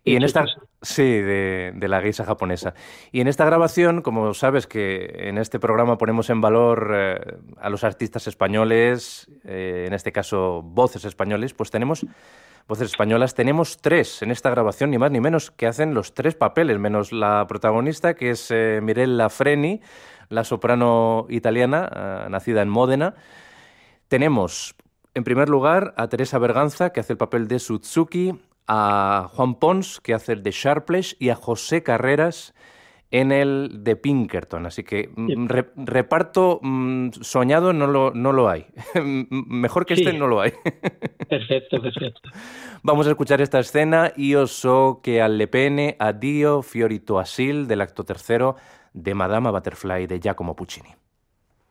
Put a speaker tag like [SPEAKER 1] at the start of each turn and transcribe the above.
[SPEAKER 1] Y en
[SPEAKER 2] hecho,
[SPEAKER 1] esta,
[SPEAKER 2] pues,
[SPEAKER 1] sí, de la geisha japonesa. Y en esta grabación, como sabes que en este programa ponemos en valor a los artistas españoles, en este caso voces españoles, pues tenemos voces españolas, tenemos tres en esta grabación, ni más ni menos, que hacen los tres papeles, menos la protagonista, que es Mirella Freni, la soprano italiana, nacida en Módena. Tenemos, en primer lugar, a Teresa Berganza, que hace el papel de Sutsuki, a Juan Pons, que hace el de Sharplesh, y a José Carreras en el de Pinkerton. Así que reparto soñado no lo hay. Mejor que este
[SPEAKER 2] sí,
[SPEAKER 1] no lo hay.
[SPEAKER 2] perfecto, perfecto.
[SPEAKER 1] Vamos a escuchar esta escena. Io so che alle pene addio fiorito asil del acto tercero de Madama Butterfly de Giacomo Puccini.